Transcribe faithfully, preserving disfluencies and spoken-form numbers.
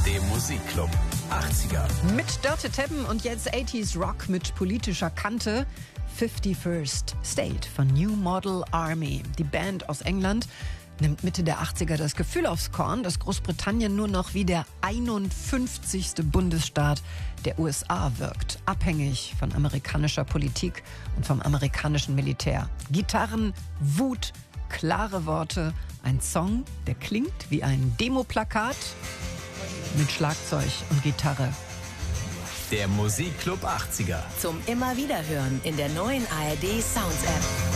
dem Musikclub achtziger. Mit Dörte Teppen und jetzt achtziger Rock mit politischer Kante. fifty-first State von New Model Army. Die Band aus England nimmt Mitte der achtziger das Gefühl aufs Korn, dass Großbritannien nur noch wie der einundfünfzigste Bundesstaat der U S A wirkt. Abhängig von amerikanischer Politik und vom amerikanischen Militär. Gitarren, Wut, klare Worte. Ein Song, der klingt wie ein Demoplakat mit Schlagzeug und Gitarre. Der Musikclub achtziger. Zum immer wieder hören in der neuen A R D Sounds App.